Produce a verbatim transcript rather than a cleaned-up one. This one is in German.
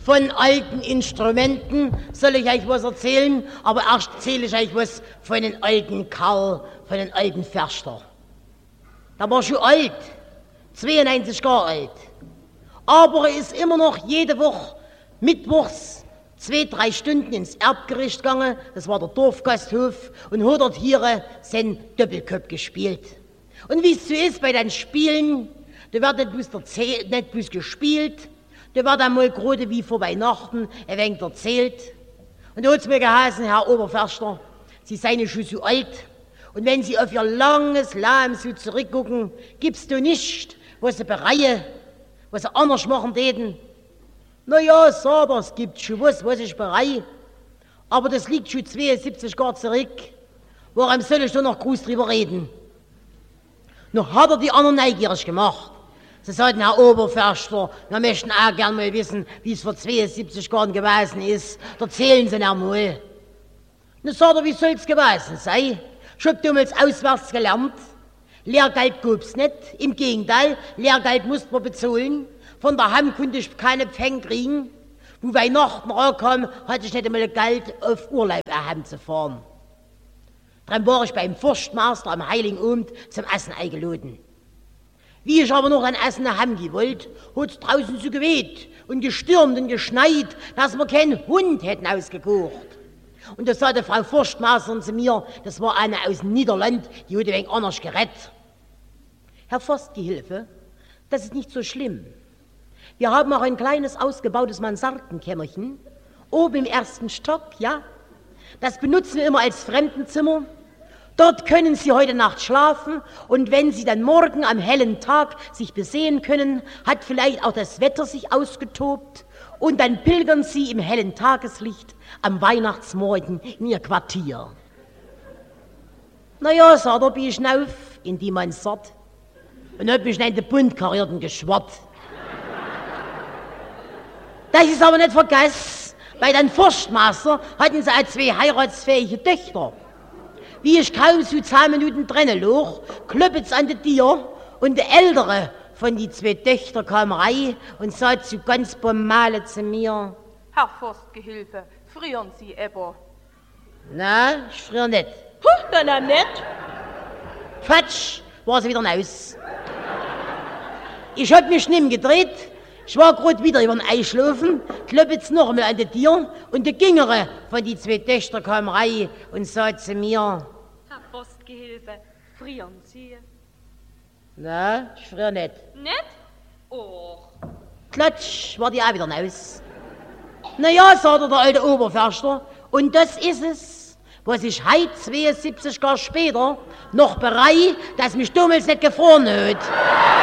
von alten Instrumenten soll ich euch was erzählen, aber erst erzähle ich euch was von einem alten Karl, von einem alten Förster. Der war schon alt, zweiundneunzig Jahre alt, aber er ist immer noch jede Woche mittwochs zwei, drei Stunden ins Erbgericht gegangen, das war der Dorfgasthof, und hat dort hier sein Doppelkopf gespielt. Und wie es so ist bei den Spielen, da wird nicht bloß, erzählt, nicht bloß gespielt, da wird einmal gerade wie vor Weihnachten ein wenig erzählt. Und da hat es mir geheißen, Herr Oberförster, Sie seien schon so alt, und wenn Sie auf Ihr langes Leben so zurückgucken, gibt's da nichts, was Sie bereuen, was Sie anders machen täten. Na ja, sag er, es gibt schon was, was ich bereue, aber das liegt schon zweiundsiebzig Jahre zurück. Warum soll ich da noch groß drüber reden? Noch hat er die anderen neugierig gemacht. Sie sagten, Herr Oberförster, wir möchten auch gern mal wissen, wie es vor zweiundsiebzig Jahren gewesen ist. Erzählen Sie noch mal. Dann sagt er, wie soll es gewesen sein? Ich hab damals auswärts gelernt. Lehrgeld gab's nicht. Im Gegenteil, Lehrgeld musste man bezahlen. Von daheim konnte ich keine Pfennig kriegen. Wo Weihnachten rankam, hatte ich nicht einmal Geld, auf Urlaub heimzufahren. Dann war ich beim Forstmeister am Heiligen Abend zum Essen eingeladen. Wie ich aber noch ein Essen daheim gewollt, hat es draußen so geweht und gestürmt und geschneit, dass wir keinen Hund hätten ausgekocht. Und da sagte Frau Forstmeisterin zu mir, das war eine aus dem Niederland, die hat ein wenig anders gerettet. Herr Forstgehilfe, das ist nicht so schlimm. Wir haben auch ein kleines ausgebautes Mansardenkämmerchen, oben im ersten Stock, ja. Das benutzen wir immer als Fremdenzimmer. Dort können Sie heute Nacht schlafen, und wenn Sie dann morgen am hellen Tag sich besehen können, hat vielleicht auch das Wetter sich ausgetobt, und dann pilgern Sie im hellen Tageslicht am Weihnachtsmorgen in Ihr Quartier. Na ja, sagt er, bin ich hinauf in die Mansard und hab mich in den bunt karierten geschwart. Das ist aber nicht vergessen, bei den Forstmeister hatten sie auch zwei heiratsfähige Töchter. Wie ich kaum so zehn Minuten drinnen lag, klopft's an die Tür, und der ältere von die zwei Töchter kam rein und sagt so ganz bomale zu mir: Herr Forstgehilfe, frieren Sie aber? Na, ich friere nicht. Huh, dann auch nicht. Quatsch, war sie wieder raus. Ich hab mich nimm gedreht, ich war grad wieder über den Einschlafen, klopft's noch einmal an die Tür, und der Gingere von die zwei Töchter kam rein und sagt zu mir: Herr Forstgehilfe, frieren Sie? Na, ich friere nicht. Nicht? Och. Klatsch, war die auch wieder raus. Na ja, sagte der alte Oberförster, und das ist es, was ich heute, zweiundsiebzig Jahre später, noch bereue, dass mich damals nicht gefroren hat.